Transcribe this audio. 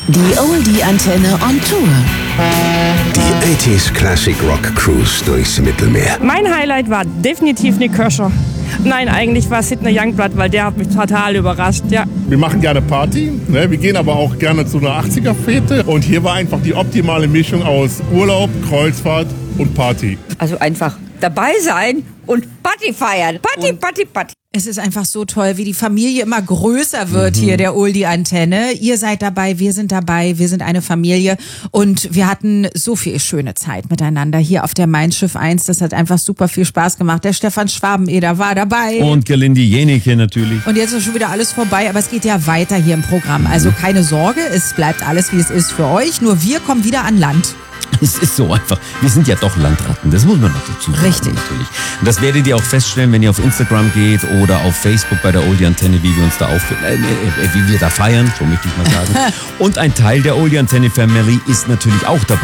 Die Oldie-Antenne on Tour. Die 80s Classic Rock Cruise durchs Mittelmeer. Mein Highlight war definitiv Nick Kershaw. Nein, eigentlich war Sidney Youngblood, weil der hat mich total überrascht, ja. Wir machen gerne Party, ne? Wir gehen aber auch gerne zu einer 80er-Fete. Und hier war einfach die optimale Mischung aus Urlaub, Kreuzfahrt und Party. Also einfach dabei sein und Party feiern. Party. Es ist einfach so toll, wie die Familie immer größer wird hier, der Oldie-Antenne. Ihr seid dabei, wir sind dabei, wir sind eine Familie und wir hatten so viel schöne Zeit miteinander hier auf der Mein Schiff 1. Das hat einfach super viel Spaß gemacht. Der Stefan Schwabeneder war dabei. Und Gelindi Jenike natürlich. Und jetzt ist schon wieder alles vorbei, aber es geht ja weiter hier im Programm. Also keine Sorge, es bleibt alles, wie es ist für euch. Nur wir kommen wieder an Land. Es ist so einfach. Wir sind ja doch Landratten. Das muss man noch dazu sagen. Richtig. Natürlich. Und das werdet ihr auch feststellen, wenn ihr auf Instagram geht oder auf Facebook bei der Oldie-Antenne, wie wir uns da wie wir da feiern, so möchte ich mal sagen. Und ein Teil der Oldie-Antenne Family ist natürlich auch dabei.